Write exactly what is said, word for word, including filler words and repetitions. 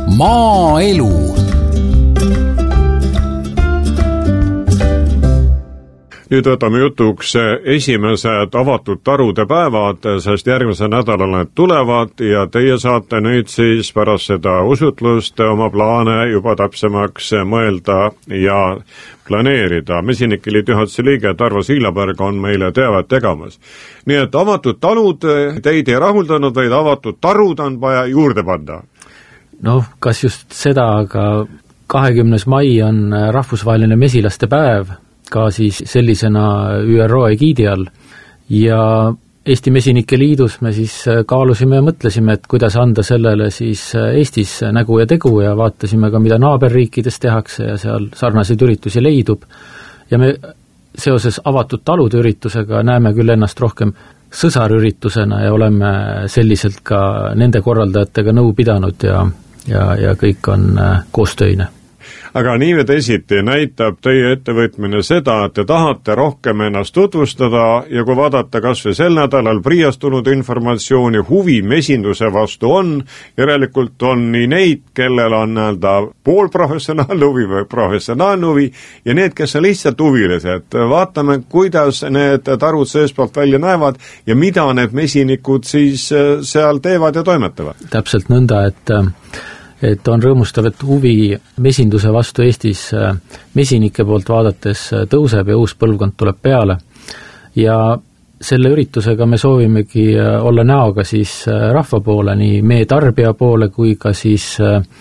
Maaelu. Nüüd võtame jutuks esimesed avatud tarude päevad, sest järgmise nädalal need tulevad ja teie saate nüüd siis pärast seda usutlust oma plaane juba täpsemaks mõelda ja planeerida. Mesinike liidu juhatuse liige Tarvo Siilaberg on meile teavet tegemas. Nii et avatud talud teid ei rahuldanud, vaid avatud tarud on vaja juurde panna. Noh, kas just seda, aga kahekümnes mai on rahvusvaheline mesilaste päev, ka siis sellisena Ü R O egiidi all. Ja Eesti Mesinike Liidus me siis kaalusime ja mõtlesime, et kuidas anda sellele siis Eestis nägu ja tegu ja vaatasime ka, mida naaberriikides tehakse ja seal sarnaseid üritusi leidub. Ja me seoses avatud talude üritusega näeme küll ennast rohkem sõsarüritusena ja oleme selliselt ka nende korraldajatega nõu pidanud ja, ja, ja kõik on koostöine. Aga nii või teisiti näitab teie ettevõtmine seda, et te tahate rohkem ennast tutvustada ja kui vaadata kas või sel nädalal Priiast tulnud informatsiooni, huvi mesinduse vastu on, järelikult on nii neid, kellel on näelda poolprofessionaalne huvi või professionaalne huvi ja need, kes on lihtsalt huvilised. Vaatame, kuidas need tarud seespoolt välja näevad ja mida need mesinikud siis seal teevad ja toimetavad. Täpselt nõnda, et et on rõõmustav, et huvi mesinduse vastu Eestis mesinike poolt vaadates tõuseb ja uus põlvkond tuleb peale. Ja selle üritusega me soovimegi olla näoga siis rahva poole, nii meie tarbija poole kui ka siis